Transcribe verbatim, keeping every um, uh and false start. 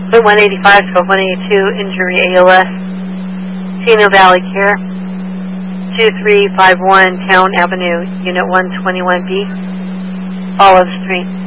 one eighty-five, twelve one eighty-two, injury A L S, Chino Valley Care, two three five one Town Avenue, Unit one twenty-one B, Olive Street.